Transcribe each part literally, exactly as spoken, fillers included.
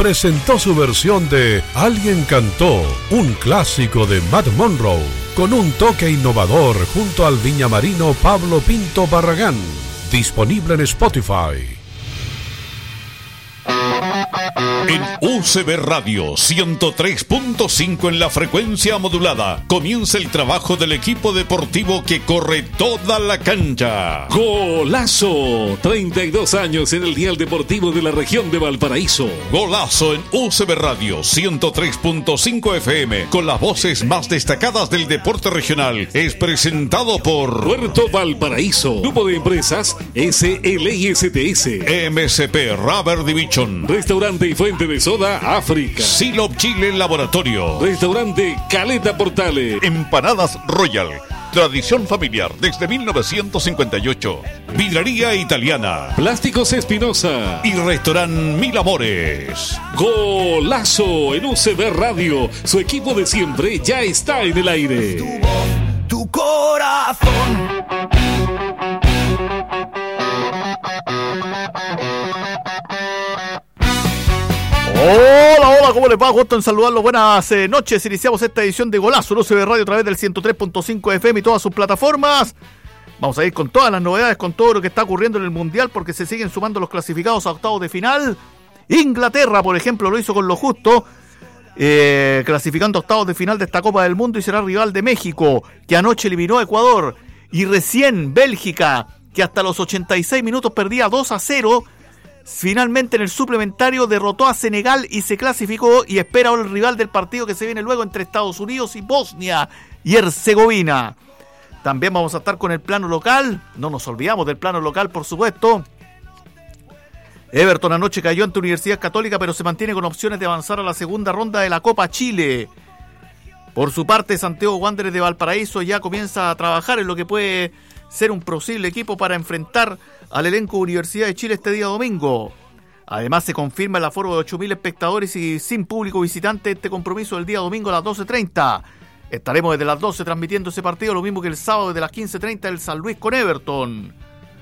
presentó su versión de Alguien cantó, un clásico de Matt Monroe, con un toque innovador junto al viñamarino Pablo Pinto Barragán, disponible en Spotify. En U C B Radio ciento tres punto cinco en la frecuencia modulada comienza el trabajo del equipo deportivo que corre toda la cancha. Golazo, treinta y dos años en el dial deportivo de la región de Valparaíso. Golazo en U C B Radio ciento tres punto cinco F M con las voces más destacadas del deporte regional. Es presentado por Puerto Valparaíso, Grupo de Empresas S L I S T S, M C P Rubber Division, Restaurante y Fuente de Soda África, Silop Chile Laboratorio, Restaurante Caleta Portales, Empanadas Royal, tradición familiar desde mil novecientos cincuenta y ocho, Vidrería Italiana, Plásticos Espinosa y Restaurant Mil Amores. Golazo en U C B Radio, su equipo de siempre ya está en el aire. Tu voz, tu corazón. Hola, hola, ¿cómo les va? Gusto en saludarlos. Buenas eh, noches. Iniciamos esta edición de Golazo en U C B Radio a través del ciento tres punto cinco F M y todas sus plataformas. Vamos a ir con todas las novedades, con todo lo que está ocurriendo en el Mundial, porque se siguen sumando los clasificados a octavos de final. Inglaterra, por ejemplo, lo hizo con lo justo, eh, clasificando a octavos de final de esta Copa del Mundo y será rival de México, que anoche eliminó a Ecuador. Y recién Bélgica, que hasta los ochenta y seis minutos perdía dos a cero, finalmente en el suplementario derrotó a Senegal y se clasificó y espera ahora el rival del partido que se viene luego entre Estados Unidos y Bosnia y Herzegovina. También vamos a estar con el plano local, no nos olvidamos del plano local, por supuesto. Everton anoche cayó ante Universidad Católica, pero se mantiene con opciones de avanzar a la segunda ronda de la Copa Chile. Por su parte, Santiago Wanderers de Valparaíso ya comienza a trabajar en lo que puede ser un posible equipo para enfrentar al elenco Universidad de Chile este día domingo. Además, se confirma el aforo de ocho mil espectadores y sin público visitante este compromiso del día domingo a las doce treinta. Estaremos desde las doce transmitiendo ese partido, lo mismo que el sábado desde las quince treinta el San Luis con Everton.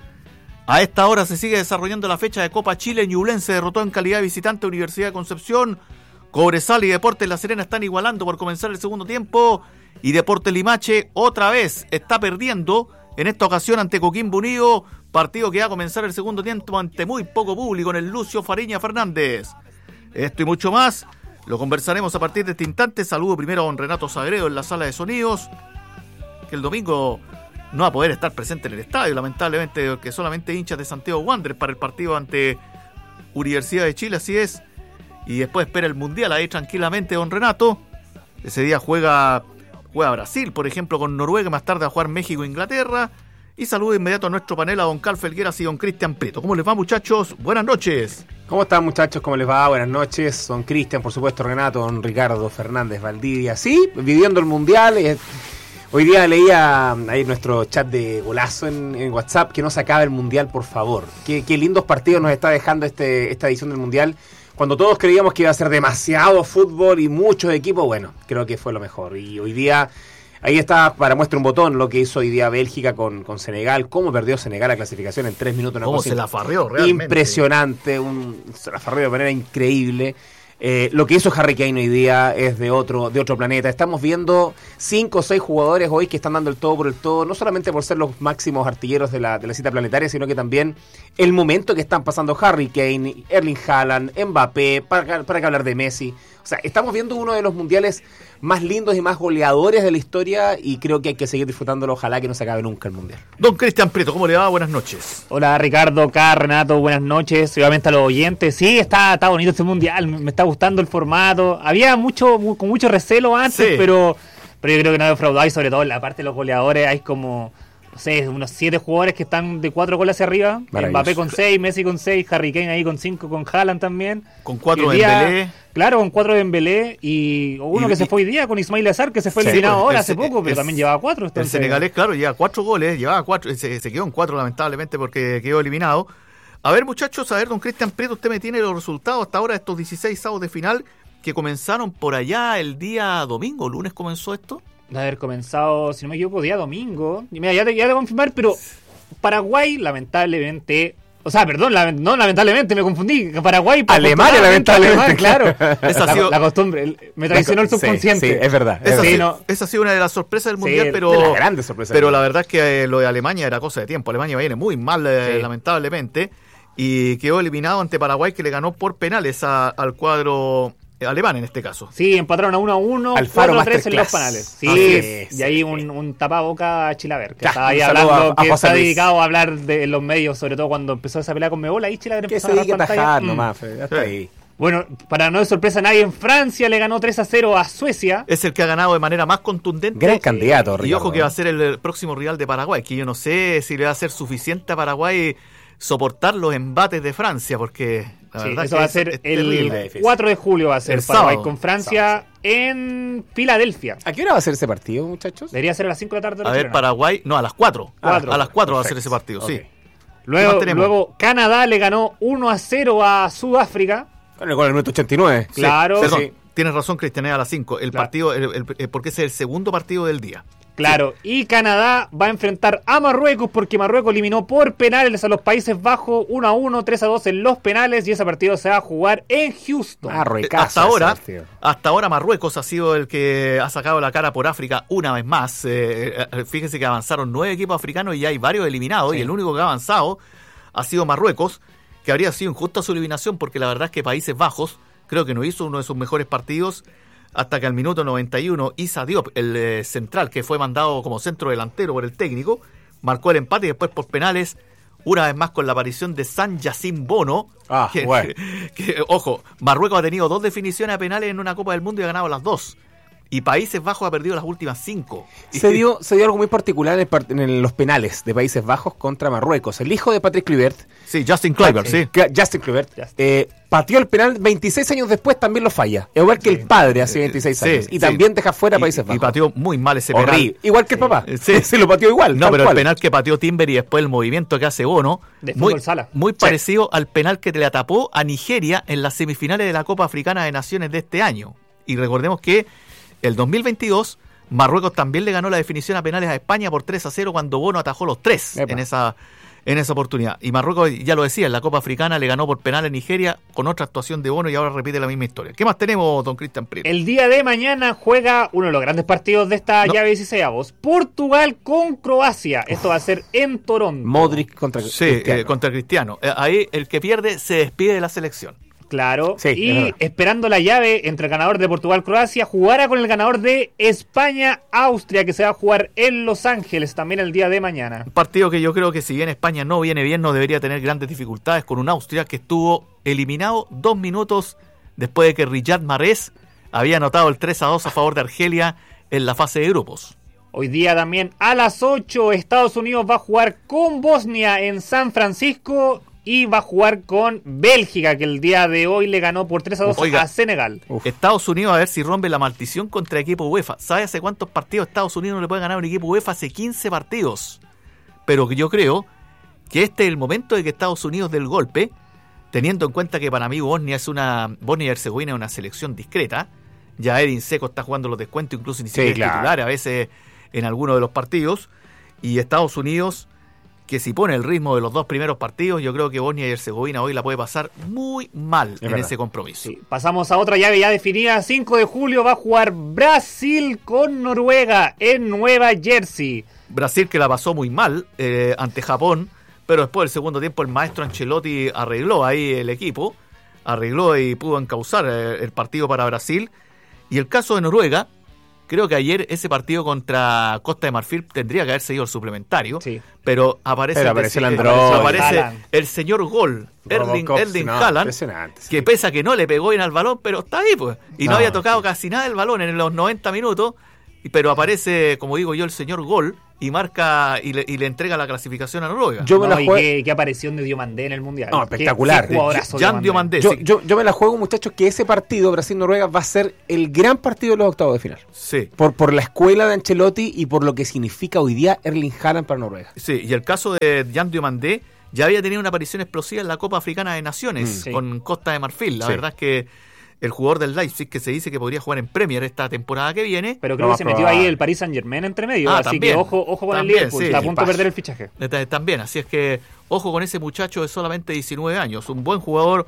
A esta hora se sigue desarrollando la fecha de Copa Chile. Ñublense derrotó en calidad de visitante a Universidad de Concepción. Cobresal y Deportes La Serena están igualando por comenzar el segundo tiempo. Y Deportes Limache otra vez está perdiendo, en esta ocasión ante Coquimbo Unido, partido que va a comenzar el segundo tiempo ante muy poco público en el Lucio Fariña Fernández. Esto y mucho más lo conversaremos a partir de este instante. Saludo primero a don Renato Sagredo en la sala de sonidos, que el domingo no va a poder estar presente en el estadio, lamentablemente, que solamente hinchas de Santiago Wanderers para el partido ante Universidad de Chile, así es. Y después espera el Mundial ahí tranquilamente don Renato. Ese día juega... Juega Brasil, por ejemplo, con Noruega, más tarde a jugar México e Inglaterra. Y saludo de inmediato a nuestro panel, a don Carl Felgueras y don Cristian Prieto. ¿Cómo les va, muchachos? Buenas noches. ¿Cómo están, muchachos? ¿Cómo les va? Buenas noches. Don Cristian, por supuesto, Renato, don Ricardo Fernández Valdivia. Sí, viviendo el Mundial. Eh, hoy día leía ahí en nuestro chat de Golazo en, en WhatsApp que no se acabe el Mundial, por favor. Qué, qué lindos partidos nos está dejando este, esta edición del Mundial. Cuando todos creíamos que iba a ser demasiado fútbol y muchos equipos, bueno, creo que fue lo mejor. Y hoy día, ahí está para muestra un botón lo que hizo hoy día Bélgica con, con Senegal. Cómo perdió Senegal la clasificación en tres minutos. Una Cómo cosa se la farreó realmente. Impresionante, un, se la farreó de manera increíble. Eh, lo que hizo Harry Kane hoy día es de otro, de otro planeta. Estamos viendo cinco o seis jugadores hoy que están dando el todo por el todo, no solamente por ser los máximos artilleros de la, de la cita planetaria, sino que también el momento que están pasando Harry Kane, Erling Haaland, Mbappé, para, para que hablar de Messi. O sea, estamos viendo uno de los mundiales más lindos y más goleadores de la historia y creo que hay que seguir disfrutándolo. Ojalá que no se acabe nunca el mundial. Don Cristian Prieto, ¿cómo le va? Buenas noches. Hola Ricardo, acá Renato, buenas noches. Obviamente a los oyentes. Sí, está, está bonito este mundial, me está gustando el formato. Había mucho, con mucho recelo antes, sí. pero, pero yo creo que no ha defraudado y sobre todo en la parte de los goleadores hay como... No sé, unos siete jugadores que están de cuatro goles hacia arriba. Mbappé con seis, Messi con seis, Harry Kane ahí con cinco, con Haaland también. Con cuatro de Dembélé. Claro, con cuatro de Dembélé. Y uno y, que se fue hoy día con Ismail Azar, que se fue sí, eliminado pues, ahora el, hace poco, pero el, también llevaba cuatro. Entonces, el senegalés, claro, lleva cuatro goles, llevaba cuatro, se, se quedó en cuatro lamentablemente porque quedó eliminado. A ver, muchachos, a ver, don Cristian Prieto, usted me tiene los resultados hasta ahora de estos dieciséis avos de final que comenzaron por allá el día domingo, lunes comenzó esto. De haber comenzado, si no me equivoco, día domingo. Y mira, ya te, ya te confirmar, pero Paraguay, lamentablemente, O sea, perdón, la, no, lamentablemente me confundí. Paraguay. Alemania, lamentablemente, claro. Esa la, ha sido, la costumbre, me traicionó el subconsciente. Sí, sí, es verdad. Es esa, verdad. sí, no. esa ha sido una de las sorpresas del Mundial, sí, pero, de las grandes sorpresas pero del la verdad es que eh, lo de Alemania era cosa de tiempo. Alemania viene muy mal, eh, sí. lamentablemente, y quedó eliminado ante Paraguay, que le ganó por penales a, al cuadro alemán en este caso. Sí, empataron a uno a uno, Alfaro cuatro a tres en los Masterclass. penales. Sí, Así es, y ahí sí. un, un tapaboca a Chilaver, que Ya, estaba ahí un saludo hablando, a- a que José está Luis. dedicado a hablar de en los medios, sobre todo cuando empezó esa pelea con Mebola, ahí Chilaver Que empezó se a dedique a agarrar pantalla. tajar Mm. nomás, Fede, hasta Sí. ahí. Bueno, para no de sorpresa a nadie, en Francia le ganó tres a cero a Suecia. Es el que ha ganado de manera más contundente. Gran candidato, Y Ricardo. ojo que va a ser el, el próximo rival de Paraguay, que yo no sé si le va a ser suficiente a Paraguay soportar los embates de Francia, porque la Sí, verdad eso que va a es- ser es terrible. el cuatro de julio, va a ser El Paraguay sábado. con Francia en Filadelfia. ¿A qué hora va a ser ese partido, muchachos? Debería ser a las cinco de la tarde. A hora ver, chilena. Paraguay, no, a las cuatro. Cuatro. A las cuatro va a ser Perfecto. ese partido, sí. Ok. ¿Qué Luego, más tenemos? luego Canadá le ganó uno a cero a Sudáfrica. Con el gol del minuto ochenta y nueve. Sí, Claro. perdón, Sí. tienes razón, Cristian, es a las cinco. El Claro. partido, el- el- el- porque ese es el segundo partido del día. Claro, y Canadá va a enfrentar a Marruecos porque Marruecos eliminó por penales a los Países Bajos uno a uno, tres a dos en los penales y ese partido se va a jugar en Houston. Ah, Eh, Ruecaza hasta ahora, ese partido. hasta ahora Marruecos ha sido el que ha sacado la cara por África una vez más. Eh, eh, fíjense que avanzaron nueve equipos africanos y ya hay varios eliminados, Sí. y el único que ha avanzado ha sido Marruecos, que habría sido injusta su eliminación porque la verdad es que Países Bajos creo que no hizo uno de sus mejores partidos hasta que al minuto noventa y uno Issa Diop, el eh, central que fue mandado como centro delantero por el técnico, marcó el empate y después por penales, una vez más con la aparición de San Yacine Bono. Ah, que, bueno. que, ojo, Marruecos ha tenido dos definiciones a penales en una Copa del Mundo y ha ganado las dos. Y Países Bajos ha perdido las últimas cinco. Se dio, se dio algo muy particular en, el part- en los penales de Países Bajos contra Marruecos. El hijo de Patrick Kluivert, Sí, Justin Kluivert, sí. que- Justin Kluivert, Justin. eh, pateó el penal veintiséis años después, también lo falla. Igual que el padre hace veintiséis Sí, años. Y sí. también deja fuera a Y- Países y, Bajos. pateó muy mal ese penal. Horrible. Igual que el papá. Sí. Se lo pateó igual. No, tal pero cual. el penal que pateó Timber y después el movimiento que hace Bono, De muy, fútbol sala. muy Sí. parecido al penal que te le tapó a Nigeria en las semifinales de la Copa Africana de Naciones de este año. Y recordemos que el dos mil veintidós Marruecos también le ganó la definición a penales a España por tres a cero cuando Bono atajó los tres Epa. en esa en esa oportunidad. Y Marruecos, ya lo decía, en la Copa Africana le ganó por penales a Nigeria con otra actuación de Bono y ahora repite la misma historia. ¿Qué más tenemos, don Cristian Priet? El día de mañana juega uno de los grandes partidos de esta No. llave dieciséis, Portugal con Croacia. Esto va a ser en Toronto. Modric contra Sí, Cristiano. eh, contra Cristiano. Eh, ahí el que pierde se despide de la selección. Claro, Sí, es y verdad. esperando la llave entre el ganador de Portugal-Croacia, jugará con el ganador de España-Austria, que se va a jugar en Los Ángeles también el día de mañana. Un partido que yo creo que si bien España no viene bien, no debería tener grandes dificultades con un Austria que estuvo eliminado dos minutos después de que Riyad Mahrez había anotado el tres a dos a favor de Argelia en la fase de grupos. Hoy día también a las ocho Estados Unidos va a jugar con Bosnia en San Francisco y va a jugar con Bélgica, que el día de hoy le ganó por tres a dos Oiga. a Senegal. Uf. Estados Unidos a ver si rompe la maldición contra equipo UEFA. ¿Sabe hace cuántos partidos Estados Unidos no le puede ganar a un equipo UEFA? Hace quince partidos. Pero yo creo que este es el momento de que Estados Unidos dé el golpe, teniendo en cuenta que para mí Bosnia es una Bosnia y Herzegovina es una selección discreta. Ya Edin Seco está jugando los descuentos, incluso ni Sí, siquiera es claro. titular a veces en algunos de los partidos. Y Estados Unidos, que si pone el ritmo de los dos primeros partidos, yo creo que Bosnia y Herzegovina hoy la puede pasar muy mal en verdad. ese compromiso. Sí, pasamos a otra llave ya definida. cinco de julio va a jugar Brasil con Noruega en Nueva Jersey. Brasil que la pasó muy mal eh, ante Japón, pero después del segundo tiempo el maestro Ancelotti arregló ahí el equipo, arregló y pudo encauzar eh, el partido para Brasil. Y el caso de Noruega, creo que ayer ese partido contra Costa de Marfil tendría que haber seguido el suplementario, Sí. pero aparece, Pero el, apareció el eh, Android. aparece Haaland. el señor Gol, Erling, Robocop, Erling no, Haaland, impresionante, sí. que pese a que no le pegó bien al balón, pero está ahí, pues. Y no, No, había tocado sí. casi nada el balón en los noventa minutos, y- pero aparece, como digo yo, el señor Gol y marca y le, y le entrega la clasificación a Noruega. Yo me No, la y juego. qué, qué aparición de Diomandé en el Mundial. No, Qué- espectacular. qué jugadorazo Jan Diomandé. Yo, sí. yo, yo me la juego, muchachos, que ese partido Brasil-Noruega va a ser el gran partido de los octavos de final. Sí, Por, por la escuela de Ancelotti y por lo que significa hoy día Erling Haaland para Noruega. sí, y el caso de Jan Diomandé ya había tenido una aparición explosiva en la Copa Africana de Naciones Mm, sí. con Costa de Marfil. La Sí. verdad es que el jugador del Leipzig, que se dice que podría jugar en Premier esta temporada que viene. Pero creo No que se va a metió probar. ahí el Paris Saint-Germain entre medio, Ah, así también. que ojo, ojo con También, el Liverpool, sí. está a punto de Equipazo. perder el fichaje. Eh, También, así es que ojo con ese muchacho de solamente diecinueve años, un buen jugador,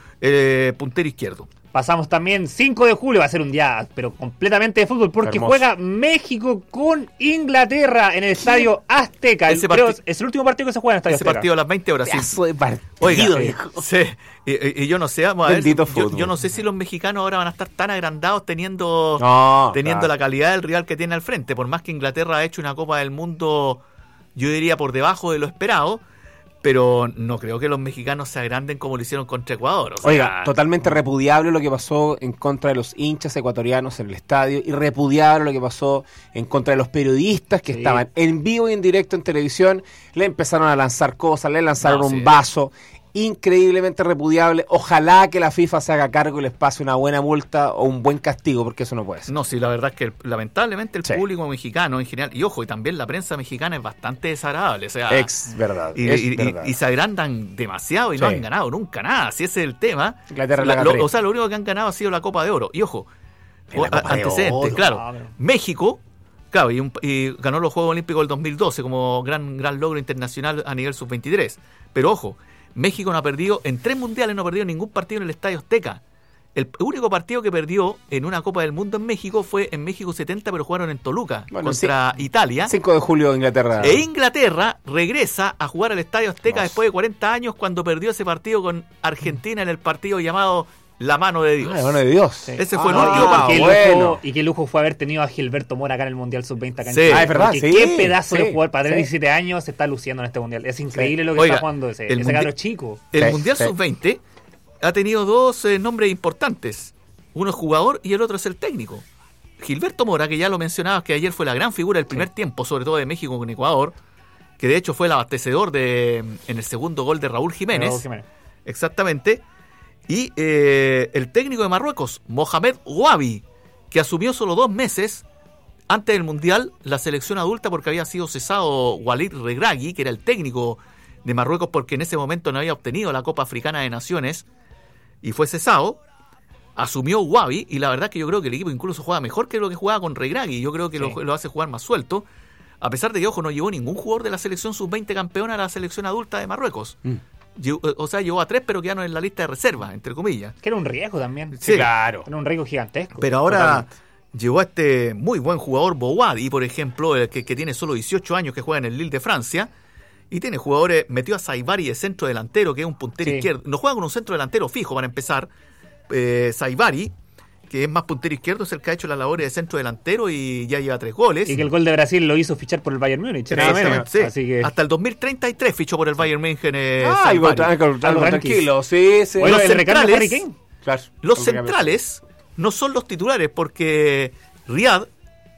eh, puntero izquierdo. Pasamos también cinco de julio, va a ser un día, pero completamente de fútbol, porque Hermoso. juega México con Inglaterra en el Estadio Azteca. Ese Creo parti- es el último partido que se juega en el Estadio Ese Azteca. partido a las veinte horas. Sí. Pedazo de partido, Oiga, viejo. sí, y, y- y yo no sé, vamos a ver, Bendito yo, fútbol. yo no sé si los mexicanos ahora van a estar tan agrandados teniendo, No, teniendo claro. la calidad del rival que tiene al frente, por más que Inglaterra ha hecho una Copa del Mundo, yo diría por debajo de lo esperado, pero no creo que los mexicanos se agranden como lo hicieron contra Ecuador. O sea, Oiga, totalmente repudiable lo que pasó en contra de los hinchas ecuatorianos en el estadio y repudiable lo que pasó en contra de los periodistas que Sí. estaban en vivo y en directo en televisión. Le empezaron a lanzar cosas, le lanzaron No, un sí. vaso. Increíblemente repudiable. Ojalá que la FIFA se haga cargo y les pase una buena multa o un buen castigo, porque eso no puede ser. No, sí, la verdad es que el- lamentablemente el Sí. público mexicano en general, y ojo, y también la prensa mexicana es bastante desagradable. O sea, Ex verdad. y, es y- y- verdad. y se agrandan demasiado y no Sí. han ganado nunca nada. Si ese es el tema. Inglaterra La- la lo- ganó. o sea, lo único que han ganado ha sido la Copa de Oro. Y ojo, En la o- Copa de antecedentes, Oro. claro. Ah, pero- México, claro, y, un- y ganó los Juegos Olímpicos del dos mil doce como gran, gran logro internacional a nivel sub veintitrés. Pero ojo, México no ha perdido, en tres mundiales no ha perdido ningún partido en el Estadio Azteca. El único partido que perdió en una Copa del Mundo en México fue en México setenta, pero jugaron en Toluca Bueno, contra Italia. cinco de julio Inglaterra. E Inglaterra regresa a jugar al Estadio Azteca Hermoso. después de cuarenta años cuando perdió ese partido con Argentina en el partido llamado La Mano de Dios. Ah, mano de Dios. Sí. Ese fue el Ah, último Y partido. qué, bueno. lujo, y qué lujo fue haber tenido a Gilberto Mora acá en el Mundial sub veinte acá en Sí. Chile. Ah, es verdad, Porque sí, qué pedazo sí, de jugador para tener sí. diecisiete años se está luciendo en este Mundial. Es increíble Sí. lo que Oiga, está jugando ese, el ese mundial- cabro chico. El Sí, Mundial sí. sub veinte ha tenido dos eh, nombres importantes. Uno es jugador y el otro es el técnico. Gilberto Mora, que ya lo mencionabas, que ayer fue la gran figura del primer tiempo, sobre todo de México con Ecuador, que de hecho fue el abastecedor de en el segundo gol de Raúl Jiménez. Raúl Jiménez. Exactamente. Y eh, el técnico de Marruecos, Mohamed Ouabi, que asumió solo dos meses antes del Mundial la selección adulta porque había sido cesado Walid Regragui, que era el técnico de Marruecos porque en ese momento no había obtenido la Copa Africana de Naciones y fue cesado. Asumió Ouabi y la verdad que yo creo que el equipo incluso juega mejor que lo que jugaba con Regragui. Yo creo que Sí. lo, lo hace jugar más suelto. A pesar de que, ojo, no llevó ningún jugador de la selección sub veinte campeona a la selección adulta de Marruecos. Mm. Llevó- o sea, llevó a tres, pero quedaron en la lista de reserva, entre comillas. Que era un riesgo también. Sí, claro. Era un riesgo gigantesco. Pero ahora Totalmente. llevó a este muy buen jugador Bouadi, por ejemplo, el que, que tiene solo dieciocho años, que juega en el Lille de Francia. Y tiene jugadores, metió a Saibari de centro delantero, que es un puntero Sí. izquierdo. No juega con un centro delantero fijo para empezar. Eh, Saibari, que es más puntero izquierdo, es el que ha hecho las labores de centro delantero y ya lleva tres goles. Y que el gol de Brasil lo hizo fichar por el Bayern Múnich. Nada Exactamente, menos. sí. Así que... Hasta el dos mil treinta y tres fichó por el Bayern München. Eh, Ah, Saibari. igual, algo- algo Algo tranquilo. Sí, sí. Bueno, Los el recambio de Harry centrales- Kane. Claro. Los Algo que- centrales no son los titulares porque Riyad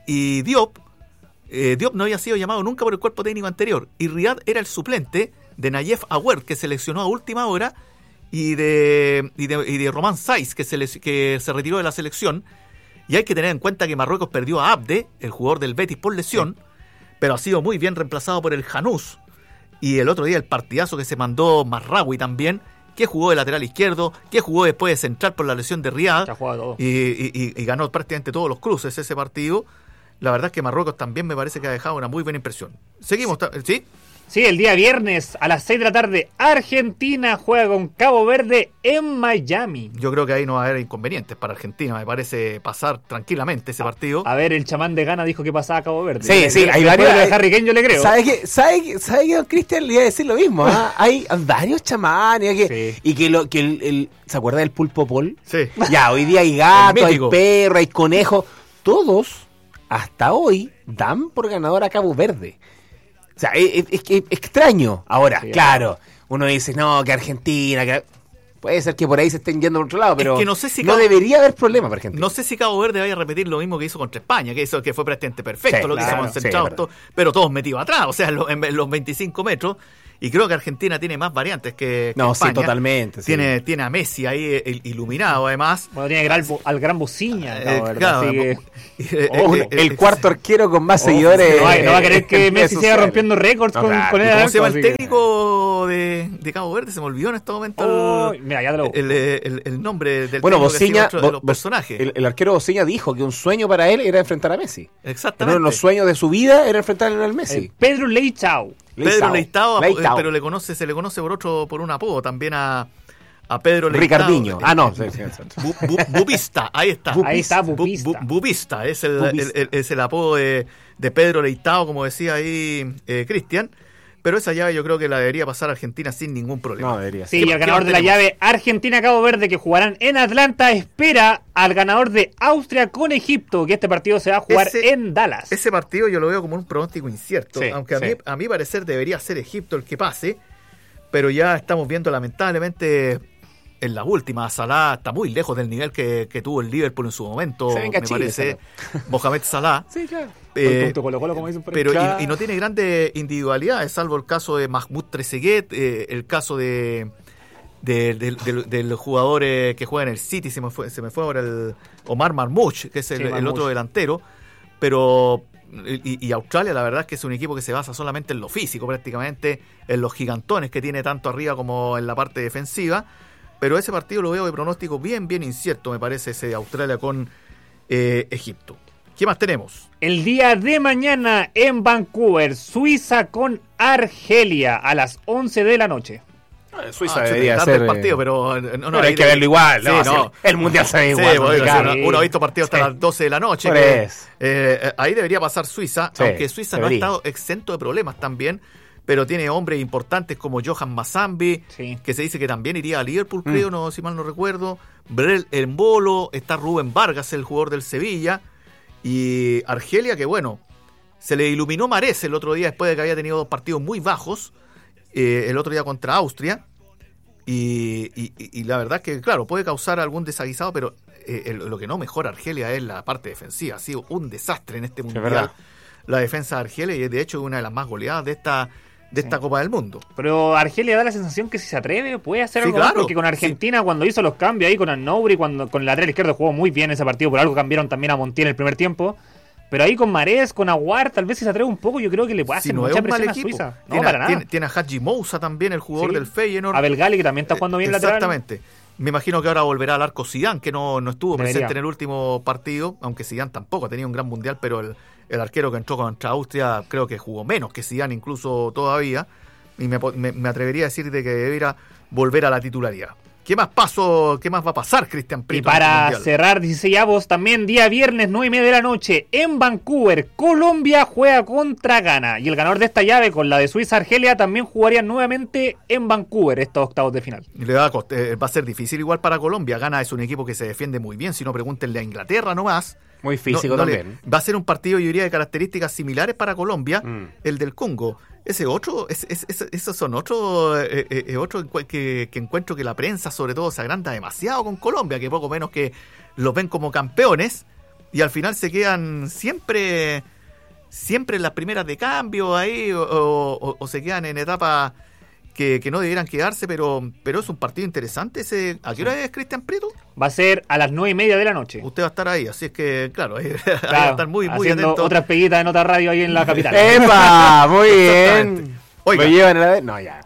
y Diop, eh, Diop no había sido llamado nunca por el cuerpo técnico anterior y Riyad era el suplente de Nayef Aouar, que seleccionó a última hora, y de, y de, y de Román Saiz, que se, les- que se retiró de la selección. Y hay que tener en cuenta que Marruecos perdió a Abde, el jugador del Betis, por lesión, pero ha sido muy bien reemplazado por el Janús. Y el otro día el partidazo que se mandó Marraoui también, que jugó de lateral izquierdo, que jugó después de central por la lesión de Riyad, Que ha jugado todo. y, y- y- y ganó prácticamente todos los cruces ese partido. La verdad es que Marruecos también me parece que ha dejado una muy buena impresión. Seguimos, ta- ¿sí? Sí, el día viernes a las seis de la tarde, Argentina juega con Cabo Verde en Miami. Yo creo que ahí no va a haber inconvenientes para Argentina. Me parece pasar tranquilamente ese partido. A ver, el chamán de Ghana dijo que pasaba a Cabo Verde. Sí, Le- sí, le- hay después varios- de lo de Harry Kane yo le creo. ¿Sabe que, sabe que, sabe que don Cristian le iba a decir lo mismo? ¿Ah? Hay varios chamanes que, Sí. y que, lo, que el, el- ¿se acuerda del pulpo Pol? Sí. Ya, hoy día hay gato, El hay mítico. perro, hay conejo. Todos, hasta hoy, dan por ganador a Cabo Verde. O sea, es, es- es extraño. Ahora, Sí, claro, uno dice, no, que Argentina, que... Puede ser que por ahí se estén yendo por otro lado, pero que no sé si no Cabo- debería haber problema para Argentina. No sé si Cabo Verde vaya a repetir lo mismo que hizo contra España, que hizo que fue prácticamente perfecto, Sí, lo que claro, hicimos sí, centrados, es verdad. todo, pero todos metidos atrás, o sea, en, lo- en los veinticinco metros. Y creo que Argentina tiene más variantes que, que no, España. sí, totalmente. Sí. Tiene, tiene a Messi ahí el, iluminado, además. Bueno, tiene gran, al gran Buciña. Eh, claro, así que... oh, el, el cuarto arquero con más oh, seguidores. No va, no va a querer que Messi siga rompiendo récords no, con, claro. con él. ¿Cómo se llama el técnico que... de, de Cabo Verde? Se me olvidó en este momento oh, el, mira, ya te lo... el, el, el nombre del bueno, Buciña, de los personajes. El, el arquero Buciña dijo que un sueño para él era enfrentar a Messi. Exactamente. Uno de los sueños de su vida era enfrentar al Messi. Eh, Pedro Leitao. Pedro Leitao, Leitao, pero le conoce, se le conoce por otro, por un apodo también a, a Pedro Leitao. Ricardinho. Ah, no. Bu, bu, bubista, ahí está. Bubista. Ahí está, Bubista. Bu, bu, bubista, es el, bubista. El, el, es el apodo de, de Pedro Leitao, como decía ahí eh, Cristian. Pero esa llave yo creo que la debería pasar Argentina sin ningún problema. No, debería. Sí, y el ganador de la llave Argentina-Cabo Verde, que jugarán en Atlanta, espera al ganador de Austria con Egipto, que este partido se va a jugar ese, en Dallas. Ese partido yo lo veo como un pronóstico incierto, sí, aunque a, sí. mí, a mi parecer debería ser Egipto el que pase, pero ya estamos viendo lamentablemente en las últimas, Salah está muy lejos del nivel que, que tuvo el Liverpool en su momento, me Chile, parece, Salah. Mohamed Salah. Sí, claro. Eh, Colo -Colo, como dicen por pero y, y no tiene grandes individualidades, salvo el caso de Mahmoud Trezeguet, eh, el caso de, de, de, de, de del jugador eh, que juega en el City, se me fue, se me fue ahora el Omar Marmouch, que es el, sí, el otro delantero, pero y, y Australia la verdad es que es un equipo que se basa solamente en lo físico, prácticamente en los gigantones que tiene tanto arriba como en la parte defensiva, pero ese partido lo veo de pronóstico bien, bien incierto, me parece, ese de Australia con eh, Egipto. ¿Qué más tenemos? El día de mañana en Vancouver, Suiza con Argelia a las once de la noche. Suiza ah, debería ser el partido, pero no, no pero hay que verlo igual, ¿no? Sí, no. El mundial se ve igual. Sí, bueno, sí. Uno ha visto partidos hasta sí. las doce de la noche. Que, eh, ahí debería pasar Suiza, sí, aunque Suiza debería. no ha estado exento de problemas también, pero tiene hombres importantes como Johan Mazambi, sí. que se dice que también iría a Liverpool, mm. creo, no, si mal no recuerdo. Brel Embolo, está Rubén Vargas, el jugador del Sevilla. Y Argelia, que bueno, se le iluminó Mahrez el otro día después de que había tenido dos partidos muy bajos, eh, el otro día contra Austria, y, y, y la verdad es que, claro, puede causar algún desaguisado, pero eh, el, lo que no mejora Argelia es la parte defensiva. Ha sido un desastre en este mundial la defensa de Argelia, y es de hecho una de las más goleadas de esta de esta sí. Copa del Mundo. Pero Argelia da la sensación que si se atreve puede hacer sí, algo claro. más, porque con Argentina sí. cuando hizo los cambios ahí con Arnouri, cuando con el lateral izquierdo jugó muy bien ese partido, por algo cambiaron también a Montiel en el primer tiempo, pero ahí con Mahrez, con Aguar, tal vez si se atreve un poco, yo creo que le puede hacer si no mucha presión a Suiza. No, tiene, para nada. Tiene, tiene a Hadji Moussa también, el jugador sí. del Feyenoord. A Belgali, que también está jugando bien eh, lateral. Exactamente. Me imagino que ahora volverá al arco Zidane, que no, no estuvo Debería. presente en el último partido, aunque Zidane tampoco ha tenido un gran mundial, pero el, el arquero que entró contra Austria creo que jugó menos que Zidane incluso todavía, y me, me, me atrevería a decir de que debería volver a la titularidad. ¿Qué más paso, qué más va a pasar, Cristian Prieto? Y para cerrar dieciseisavos, también día viernes, nueve y media de la noche, en Vancouver, Colombia juega contra Ghana. Y el ganador de esta llave, con la de Suiza-Argelia, también jugaría nuevamente en Vancouver estos octavos de final. Le va, a cost- eh, va a ser difícil igual para Colombia. Ghana es un equipo que se defiende muy bien, si no pregúntenle a Inglaterra nomás. Muy físico no, no también. Le, va a ser un partido, yo diría, de características similares para Colombia, mm. el del Congo. Ese otro, es, es, es, esos son otros eh, eh, otro que, que encuentro que la prensa sobre todo se agranda demasiado con Colombia, que poco menos que los ven como campeones y al final se quedan siempre siempre en las primeras de cambio ahí o, o, o se quedan en etapas que, que no debieran quedarse, pero pero es un partido interesante ese. ¿A qué hora es, Cristian Prieto? Va a ser a las nueve y media de la noche. Usted va a estar ahí, así es que, claro, ahí, claro ahí va a estar muy, muy atento. Otras peguitas en otra radio ahí en la capital. ¡Epa! Muy bien. Oiga, ¿me llevan a la vez? No, ya.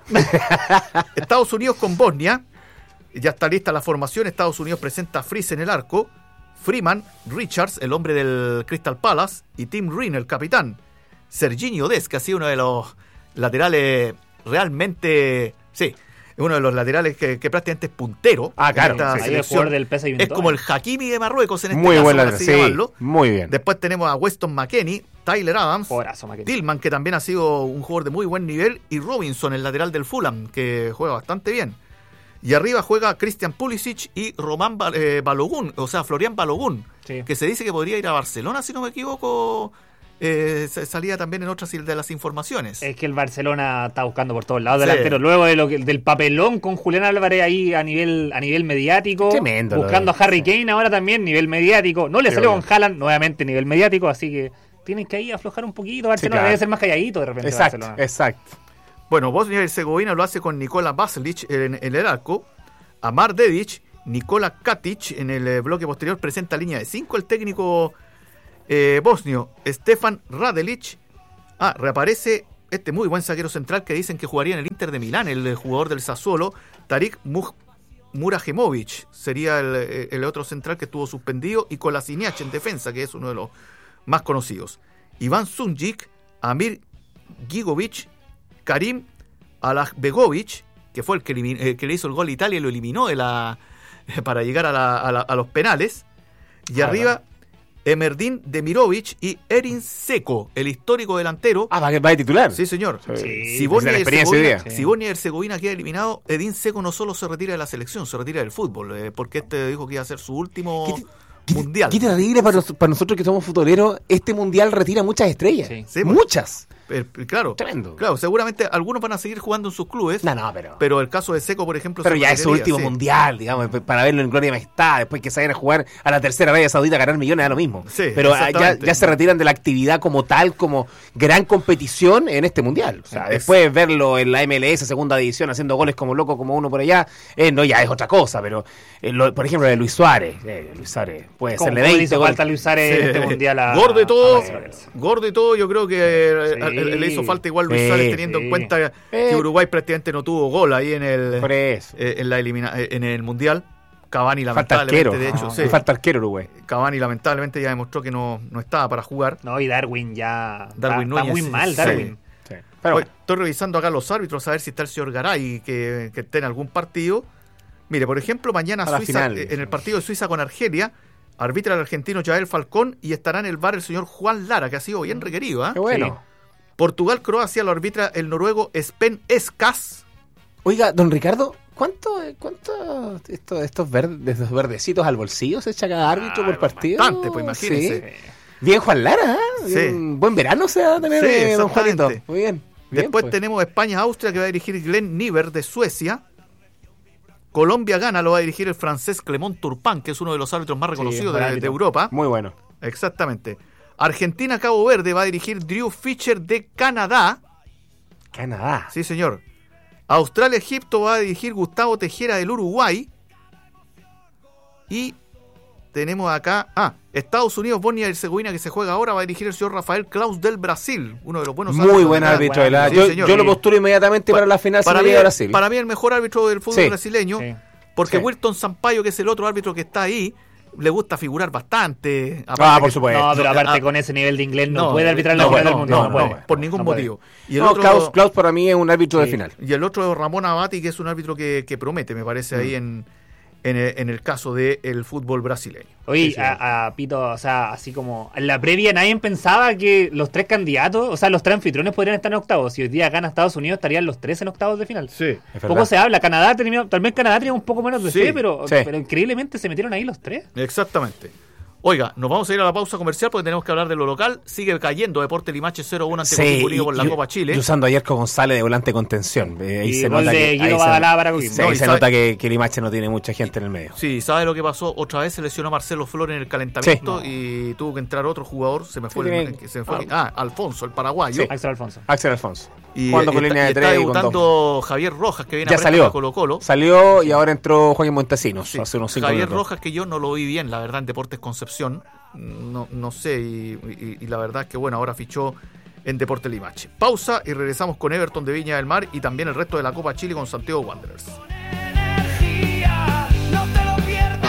Estados Unidos con Bosnia. Ya está lista la formación. Estados Unidos presenta a Freeze en el arco, Freeman, Richards, el hombre del Crystal Palace, y Tim Ream, el capitán. Serginho Dest, que ha sido uno de los laterales realmente... Sí, uno de los laterales que, que prácticamente es puntero. Ah, claro. Sí, el jugador del P S V. Es como el Hakimi de Marruecos en este muy caso. Buen lateral, sí, llamarlo. Muy bien. Después tenemos a Weston McKennie, Tyler Adams, Porazo, Tillman, que también ha sido un jugador de muy buen nivel, y Robinson, el lateral del Fulham, que juega bastante bien. Y arriba juega Christian Pulisic y Román eh, Balogun, o sea, Florian Balogun, sí. que se dice que podría ir a Barcelona, si no me equivoco. Eh, salía también en otras de las informaciones. Es que el Barcelona está buscando por todos lados sí. delantero. Luego de lo que, del papelón con Julián Álvarez ahí a nivel a nivel mediático. Tremendo. Buscando a Harry sí. Kane ahora también, nivel mediático. No le sí, salió bueno. con Haaland, nuevamente nivel mediático, así que tienen que ahí aflojar un poquito. Barcelona sí, claro. debe ser más calladito de repente. Exacto, Barcelona. exacto. Bueno, Bosnia y Herzegovina lo hace con Nikola Baselic en, en el arco, Amar Dedic, Nikola Katic en el eh, bloque posterior presenta línea de cinco el técnico eh, bosnio, Stefan Radelic. Ah, reaparece este muy buen zaguero central que dicen que jugaría en el Inter de Milán, el, el jugador del Sassuolo, Tarik Muj- Murajemovic, sería el, el otro central que estuvo suspendido, y Kolasinac en defensa, que es uno de los más conocidos. Iván Sunjic, Amir Gigovic, Karim Alahbegovic, que fue el que, elimin- eh, que le hizo el gol a Italia y lo eliminó de la, para llegar a, la, a, la, a los penales. Y ah, arriba, Emerdin Demirovic y Erin Seco, el histórico delantero. Ah, ¿va, va de titular? Sí, señor. Sí. Si Bosnia y Herzegovina, sí. si Bosnia y Herzegovina queda eliminado, Edin Seco no solo se retira de la selección, se retira del fútbol, eh, porque este dijo que iba a ser su último ¿Qué, mundial. Qué terrible para, nos, para nosotros que somos futboleros. Este mundial retira muchas estrellas. Sí. Sí, muchas. Eh, claro, Tremendo. Claro, seguramente algunos van a seguir jugando en sus clubes. No, no, pero. Pero el caso de Seco, por ejemplo. Pero ya es su último sí. mundial, digamos, para verlo en gloria y majestad. Después que se vayan a jugar a la tercera Arabia Saudita a ganar millones, da lo mismo. Sí, pero ya, ya se retiran de la actividad como tal, como gran competición en este mundial. O sea, es... después verlo en la M L S, segunda división, haciendo goles como loco, como uno por allá, eh, no, ya es otra cosa. Pero, eh, lo, por ejemplo, de Luis Suárez. Eh, Luis Suárez puede serle veinte goles. Falta Luis Suárez sí. en este mundial a. Gordo y todo, gordo y todo, yo creo que sí. le, le hizo falta igual Luis sí, Suárez, teniendo sí. en cuenta eh. que Uruguay prácticamente no tuvo gol ahí en el eh, en la elimina, en el mundial. Cavani falta lamentablemente arquero. de hecho no, sí. falta arquero Uruguay. Cavani lamentablemente ya demostró que no, no estaba para jugar. No, y Darwin ya Darwin está, está muy mal Darwin. Sí. Sí. Pero Hoy, estoy revisando acá los árbitros a ver si está el señor Garay que, que esté en algún partido. Mire, por ejemplo, mañana Suiza, final, en el partido de Suiza con Argelia, arbitra el argentino Jael Falcón y estará en el bar el señor Juan Lara, que ha sido bien requerido. ¿eh? Qué bueno. Sí. Portugal-Croacia lo arbitra el noruego Sven Eskas. Oiga, don Ricardo, ¿cuánto, cuánto estos, estos, verdes, estos verdecitos al bolsillo se echa cada árbitro ah, por partido? Bastante, pues imagínense. Sí. Bien Juan Lara, ¿eh? Sí. Un buen verano se va a tener, sí, eh, don Juanito. Muy bien. bien Después pues. tenemos España-Austria, que va a dirigir Glenn Niver de Suecia. Colombia-Ghana lo va a dirigir el francés Clement Turpin, que es uno de los árbitros más reconocidos sí, de, de Europa. Muy bueno. Exactamente. Argentina-Cabo Verde va a dirigir Drew Fischer de Canadá. Canadá. Sí, señor. Australia-Egipto va a dirigir Gustavo Tejera del Uruguay. Y tenemos acá... Ah, Estados Unidos, Bosnia y Herzegovina, que se juega ahora, va a dirigir el señor Rafael Claus del Brasil, uno de los buenos árbitros. Muy buen árbitro. De la... sí, yo, yo lo postulo inmediatamente pa, para la final para de Brasil. Para mí el mejor árbitro del fútbol sí. brasileño, sí. porque sí. Wilton Sampaio, que es el otro árbitro que está ahí, le gusta figurar bastante. Ah, por supuesto. No, pero aparte ah, con ese nivel de inglés no, no puede arbitrar no, la final no, del mundo. No, no, no, puede. no, por ningún no motivo. Y el no, otro, Klaus, Klaus para mí es un árbitro sí. de final. Y el otro es Ramón Abati, que es un árbitro que, que promete, me parece, mm. ahí en, en, el, en el caso del fútbol brasileño. Oye, sí, sí. A, a Pito, o sea, así como en la previa nadie pensaba que los tres candidatos, o sea, los tres anfitriones podrían estar en octavos. Si hoy día gana Estados Unidos, estarían los tres en octavos de final. Sí. Poco se habla. Canadá, tenía, tal vez Canadá tenía un poco menos de sí. fe, pero, sí. pero increíblemente se metieron ahí los tres. Exactamente. Oiga, nos vamos a ir a la pausa comercial porque tenemos que hablar de lo local. Sigue cayendo Deportes Limache cero uno ante sí, Coquimbo por la y, Copa Chile. Y usando a Yerko González de volante contención. Eh, ahí y se nota que, ahí se, para sí, no, ahí se nota que, que Limache no tiene mucha gente en el medio. Sí, ¿sabe lo que pasó? Otra vez se lesionó Marcelo Flores en el calentamiento sí. y tuvo que entrar otro jugador. Se me fue, sí, el, se me fue ah. ah, Alfonso, el paraguayo. Sí. Axel Alfonso. Axel Alfonso. Y, Jugando con y línea de tres. Está debutando Javier Rojas, que viene ya a salió. Colo Colo. Salió y ahora entró Joaquín Montesinos. Sí. Hace unos cinco Javier minutos. Rojas, que yo no lo vi bien, la verdad, en Deportes Concepción. No, no sé, y, y, y la verdad es que bueno, ahora fichó en Deportes Limache. Pausa y regresamos con Everton de Viña del Mar y también el resto de la Copa Chile con Santiago Wanderers. No te lo pierdas.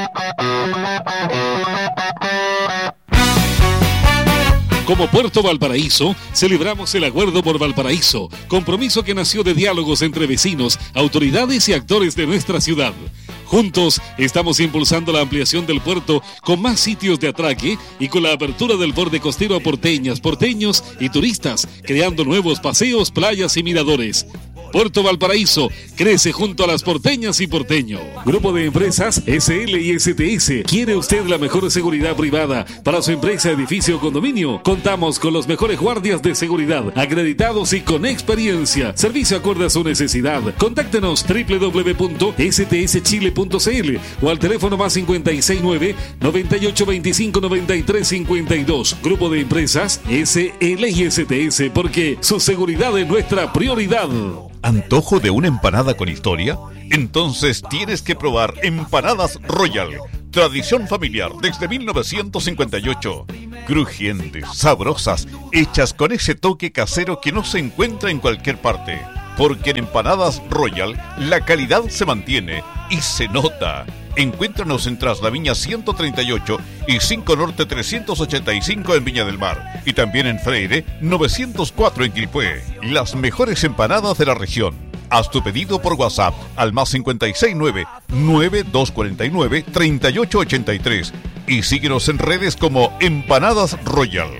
Como Puerto Valparaíso, celebramos el Acuerdo por Valparaíso, compromiso que nació de diálogos entre vecinos, autoridades y actores de nuestra ciudad. Juntos estamos impulsando la ampliación del puerto con más sitios de atraque y con la apertura del borde costero a porteñas, porteños y turistas, creando nuevos paseos, playas y miradores. Puerto Valparaíso crece junto a las porteñas y porteños. Grupo de Empresas S L y S T S. ¿Quiere usted la mejor seguridad privada para su empresa, edificio o condominio? Contamos con los mejores guardias de seguridad, acreditados y con experiencia. Servicio acorde a su necesidad. Contáctenos doble u doble u doble u punto s t s chile punto c l o al teléfono más cincuenta y seis nueve, noventa y ocho veinticinco, noventa y tres cincuenta y dos. Grupo de Empresas S L y S T S, porque su seguridad es nuestra prioridad. ¿Antojo de una empanada con historia? Entonces tienes que probar Empanadas Royal. Tradición familiar desde mil novecientos cincuenta y ocho. Crujientes, sabrosas, hechas con ese toque casero que no se encuentra en cualquier parte. Porque en Empanadas Royal la calidad se mantiene y se nota. Encuéntranos en Traslaviña ciento treinta y ocho y cinco Norte trescientos ochenta y cinco en Viña del Mar. Y también en Freire novecientos cuatro en Quilpué. Las mejores empanadas de la región. Haz tu pedido por WhatsApp al más cincuenta y seis nueve, nueve dos cuatro nueve, treinta y ocho ochenta y tres. Y síguenos en redes como Empanadas Royal.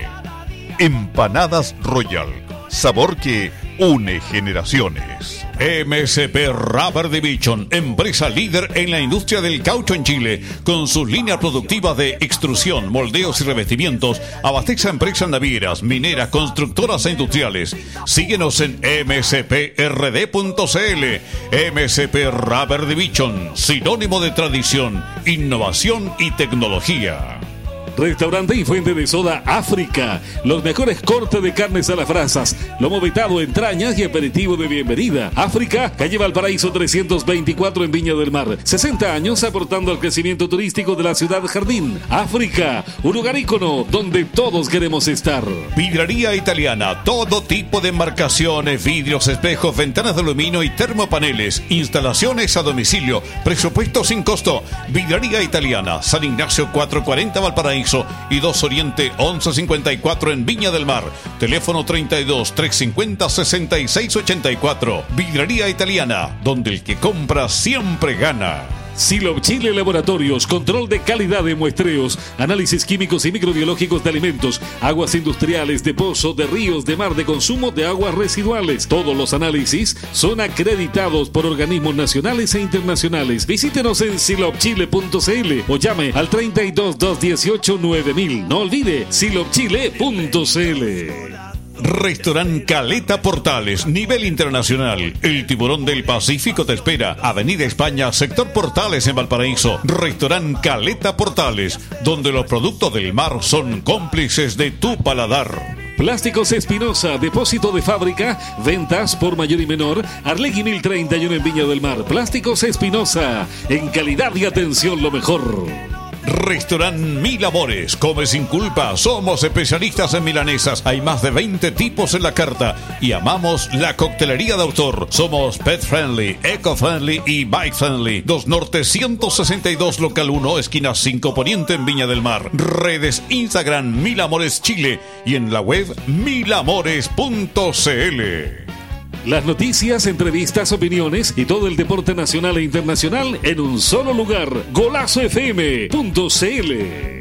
Empanadas Royal. Sabor que une generaciones. M S P Rubber Division, empresa líder en la industria del caucho en Chile, con sus líneas productivas de extrusión, moldeos y revestimientos, abastece a empresas navieras, mineras, constructoras e industriales. Síguenos en m s p r d punto c l. M S P Rubber Division, sinónimo de tradición, innovación y tecnología. Restaurante y fuente de soda África. Los mejores cortes de carnes a las brasas, lomo vetado, entrañas y aperitivo de bienvenida. África, calle Valparaíso trescientos veinticuatro en Viña del Mar. sesenta años aportando al crecimiento turístico de la ciudad jardín. África, un lugar ícono donde todos queremos estar. Vidraría Italiana, todo tipo de marcaciones, vidrios, espejos, ventanas de aluminio y termopaneles. Instalaciones a domicilio, presupuesto sin costo. Vidraría Italiana, San Ignacio cuatrocientos cuarenta Valparaíso y dos Oriente once cincuenta y cuatro en Viña del Mar. Teléfono treinta y dos, trescientos cincuenta, sesenta y seis ochenta y cuatro. Vidraría Italiana, donde el que compra siempre gana. Silop Chile Laboratorios, control de calidad de muestreos, análisis químicos y microbiológicos de alimentos, aguas industriales, de pozo, de ríos, de mar, de consumo de aguas residuales. Todos los análisis son acreditados por organismos nacionales e internacionales. Visítenos en silop chile punto c l o llame al treinta y dos, doscientos dieciocho, nueve mil. No olvide silop chile punto c l. Restaurant Caleta Portales, nivel internacional. El tiburón del Pacífico te espera. Avenida España, sector Portales en Valparaíso. Restaurant Caleta Portales, donde los productos del mar son cómplices de tu paladar. Plásticos Espinosa, depósito de fábrica, ventas por mayor y menor. Arlegui mil treinta y uno en Viña del Mar. Plásticos Espinosa, en calidad y atención lo mejor. Restaurant Mil Amores, come sin culpa, somos especialistas en milanesas, hay más de veinte tipos en la carta y amamos la coctelería de autor. Somos pet friendly, eco friendly y bike friendly. dos Norte ciento sesenta y dos local uno, esquina cinco Poniente en Viña del Mar. Redes Instagram Mil Amores Chile y en la web mil amores punto c l. Las noticias, entrevistas, opiniones y todo el deporte nacional e internacional en un solo lugar. Golazo F M punto c l.